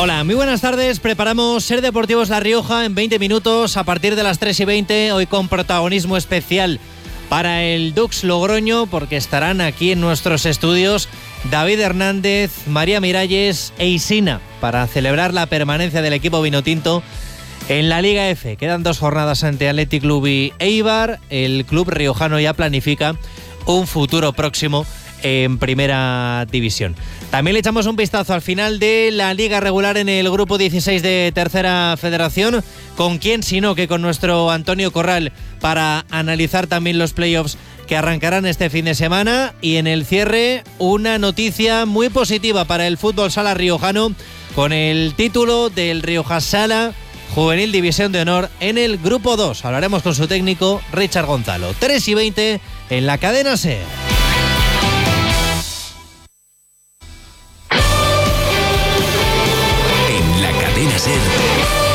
Hola, muy buenas tardes. Preparamos Ser Deportivos La Rioja en 20 minutos a partir de las 3:20, hoy con protagonismo especial para el Dux Logroño, porque estarán aquí en nuestros estudios David Hernández, María Miralles e Isina para celebrar la permanencia del equipo vinotinto en la Liga F. Quedan 2 jornadas ante Athletic Club y Eibar. El club riojano ya planifica un futuro próximo en Primera División. También le echamos un vistazo al final de la Liga Regular en el Grupo 16 de Tercera Federación. ¿Con quién sino que con nuestro Antonio Corral para analizar también los playoffs que arrancarán este fin de semana? Y en el cierre, una noticia muy positiva para el fútbol sala riojano con el título del Rioja Sala Juvenil División de Honor en el Grupo 2. Hablaremos con su técnico Richard Gonzalo. 3:20 en la cadena SER.